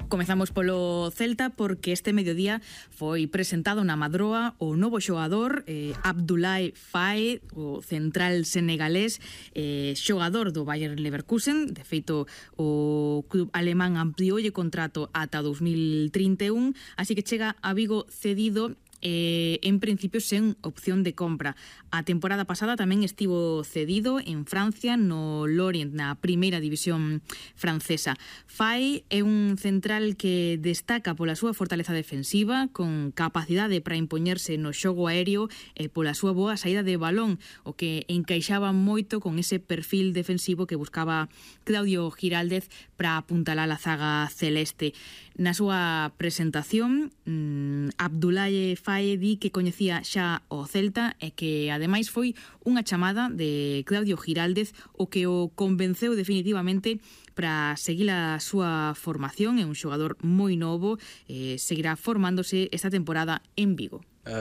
Comezamos polo Celta porque este mediodía foi presentado na Madroa o novo xogador Abdoulaye Faye, o central senegalés, xogador do Bayer Leverkusen. De feito, o club alemán amplioulle contrato ata 2031, así que chega a Vigo cedido en principio sen opción de compra. A temporada pasada tamén estivo cedido en Francia no Lorient, na primeira división francesa. Faye é un central que destaca pola súa fortaleza defensiva, con capacidade para impoñerse no xogo aéreo e pola súa boa saída de balón, o que encaixaba moito con ese perfil defensivo que buscaba Claudio Giraldez para apuntalar a zaga celeste. Na súa presentación, Abdoulaye Faye di que coñecía xa o Celta e que ademais foi unha chamada de Claudio Giraldez o que o convenceu definitivamente para seguir a súa formación. É un xogador moi novo, seguirá formándose esta temporada en Vigo.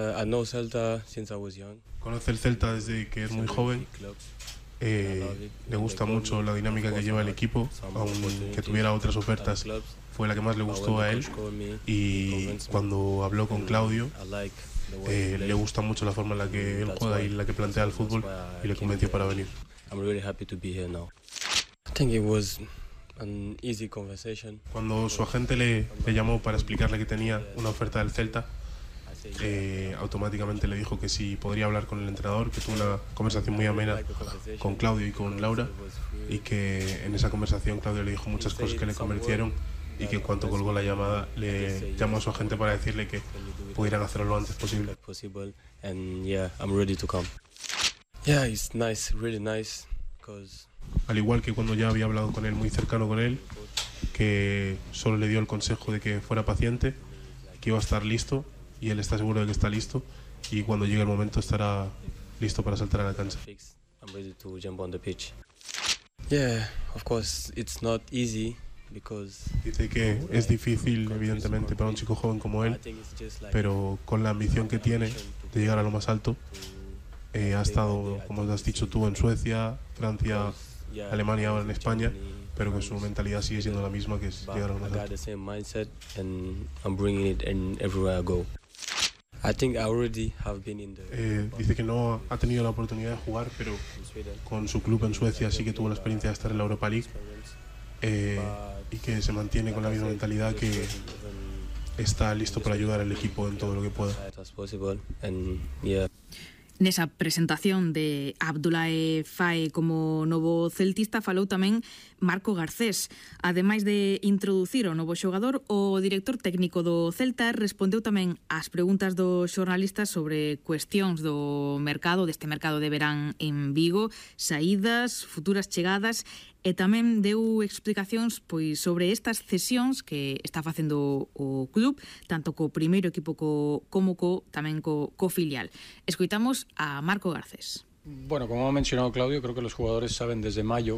Conoce el Celta desde que es muy joven. Le gusta mucho la dinámica que lleva el equipo, aunque tuviera otras ofertas, fue la que más le gustó a él. Y cuando habló con Claudio, le gusta mucho la forma en la que él juega y la que plantea el fútbol, y le convenció para venir. Cuando su agente le llamó para explicarle que tenía una oferta del Celta, automáticamente le dijo que sí podría hablar con el entrenador, que tuvo una conversación muy amena con Claudio y con Laura, y que en esa conversación Claudio le dijo muchas cosas que le convencieron, y que en cuanto colgó la llamada le llamó a su agente para decirle que pudieran hacerlo lo antes posible. Al igual que cuando ya había hablado con él, muy cercano con él, que solo le dio el consejo de que fuera paciente, que iba a estar listo, y él está seguro de que está listo, y cuando llegue el momento estará listo para saltar a la cancha. Dice que es difícil, evidentemente, para un chico joven como él, pero con la ambición que tiene de llegar a lo más alto, ha estado, como has dicho tú, en Suecia, Francia, Alemania, ahora en España, pero que su mentalidad sigue siendo la misma, que es llegar a lo más alto. Dice que no ha tenido la oportunidad de jugar, pero con su club en Suecia sí que tuvo la experiencia de estar en la Europa League, y que se mantiene con la misma mentalidad, que está listo para ayudar al equipo en todo lo que pueda. Nesa presentación de Abdoulaye Faye como novo celtista falou tamén Marco Garcés. Ademais de introducir o novo xogador, o director técnico do Celta respondeu tamén ás preguntas dos xornalistas sobre cuestións do mercado, deste mercado de verán en Vigo, saídas, futuras chegadas, e tamén deu explicacións pois sobre estas cesións que está facendo o club, tanto co primeiro equipo como tamén co filial. Escoitamos a Marco Garcés. Bueno, como ha mencionado Claudio, creo que los jugadores saben desde mayo